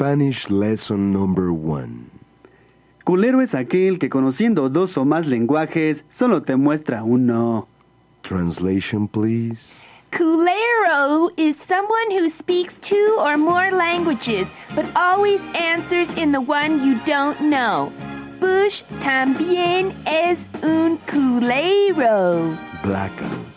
Spanish lesson number 1. Culero es aquel que conociendo 2 o más lenguajes solo te muestra uno. Translation, please. Culero is someone who speaks 2 or more languages, but always answers in the one you don't know. Bush también es un culero. Blackout.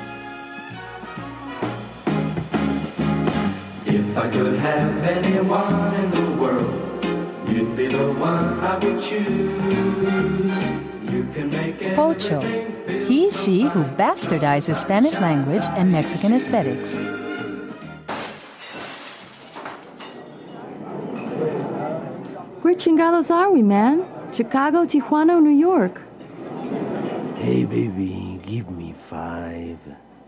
If I could have anyone in the world, you'd be the one I would choose. You can make Pocho. He, she who bastardizes Spanish language and Mexican aesthetics. Where chingados are we, man? Chicago, Tijuana, or New York? Hey, baby, give me 5.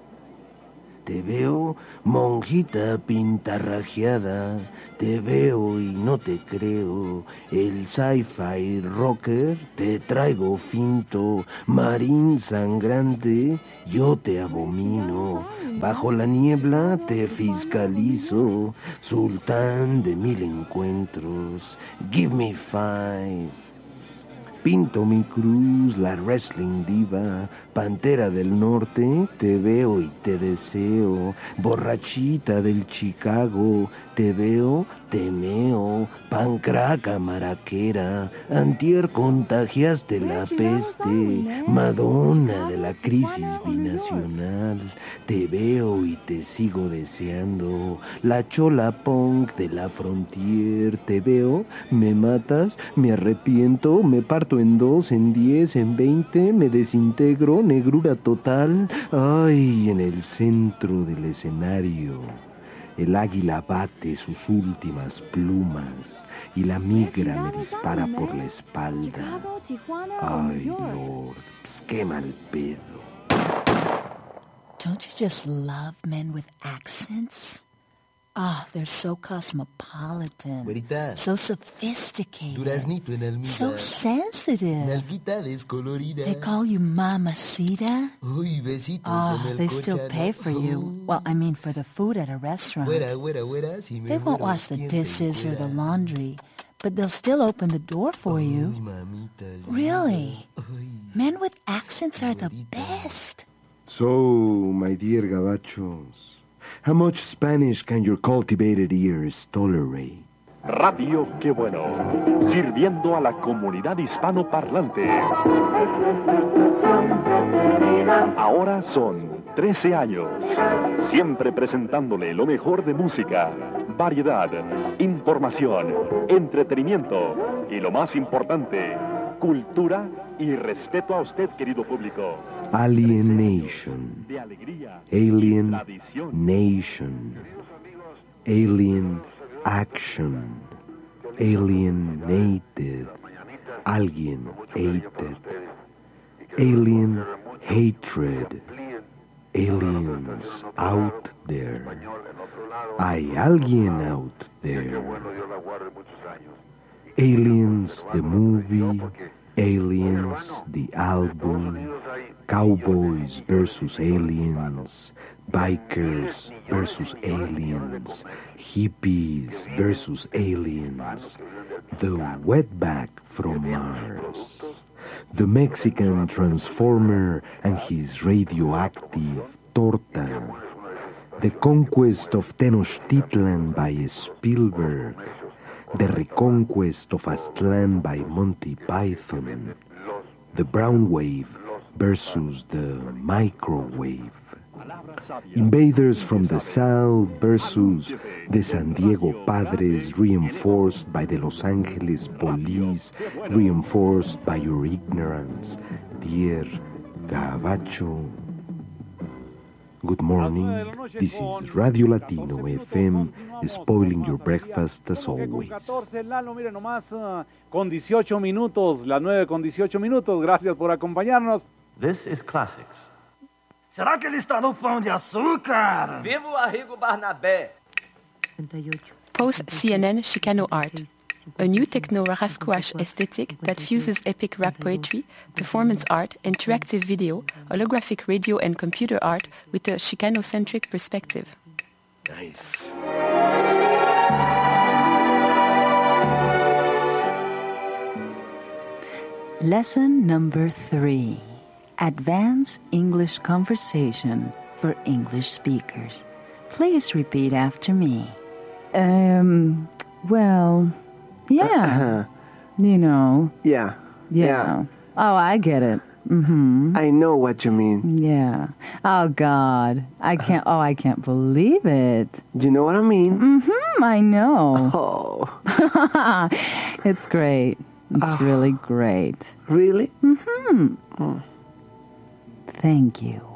Te veo, monjita pintarrajeada. Te veo y no te creo. El sci-fi rocker te traigo finto. Marín sangrante, yo te abomino. Bajo la niebla te fiscalizo. Sultán de 1000 encuentros. Give me 5. Pinto mi cruz, la wrestling diva, pantera del norte, te veo y te deseo, borrachita del Chicago, te veo, te meo, pancraca maraquera, antier contagiaste la peste, Madonna de la crisis binacional, te veo y te sigo deseando, la chola punk de la frontier, te veo, me matas, me arrepiento, me parto en 2, en 10, en 20, me desintegro, negrura total, ay, en el centro del escenario. El águila bate sus últimas plumas y la migra me dispara por la espalda. Ay, Lord, qué mal pedo. Don't you just love men with accents? Oh, they're so cosmopolitan. Güerita. So sophisticated. Duraznito en almita. So sensitive. Nalguita descolorida. They call you mamacita. Uy, besitos Oh, en el they still cochano. pay for you. Well, I mean for the food at a restaurant. Güera, si me They won't muero, wash the ¿quién te dishes or the encuera? laundry, but they'll still open the door for you. Uy, mamita linda. Really? Uy. Men with accents are the best. So, my dear gabachos, how much Spanish can your cultivated ears tolerate? Radio Qué Bueno, sirviendo a la comunidad hispanoparlante. Ahora son 13 años, siempre presentándole lo mejor de música, variedad, información, entretenimiento y lo más importante, cultura y respeto a usted, querido público. Alienation. Alien nation. Alien action. Alienated. Alienated. Alien hatred. Aliens out there. Hay alguien out there. Aliens the movie. Aliens, the album, Cowboys versus Aliens, Bikers versus Aliens, Hippies versus Aliens, the Wetback from Mars, the Mexican Transformer and his radioactive torta, the Conquest of Tenochtitlan by Spielberg, The Reconquest of Aztlán by Monty Python, The Brown Wave versus the Microwave, Invaders from the South versus the San Diego Padres reinforced by the Los Angeles Police, reinforced by your ignorance, dear Gabacho. Good morning, this is Radio Latino FM, spoiling your breakfast as always. 14, Lalo, mire nomás, con 18 minutos, las 9 con 18 minutos, gracias por acompañarnos. This is Classics. Será que ele está no pão de açúcar? Viva o Arrigo Barnabé! Post-CNN Chicano Art, a new techno-rascouache aesthetic that fuses epic rap poetry, performance art, interactive video, holographic radio and computer art with a Chicano-centric perspective. Nice. Lesson number 3. Advanced English Conversation for English Speakers. Please repeat after me. Well, yeah. You know. Yeah. Yeah. Oh, I get it. Mm-hmm. I know what you mean. Yeah. Oh, God. I can't believe it. Do you know what I mean? Mm-hmm. I know. Oh. It's great. It's really great. Really? Mm-hmm. Thank you.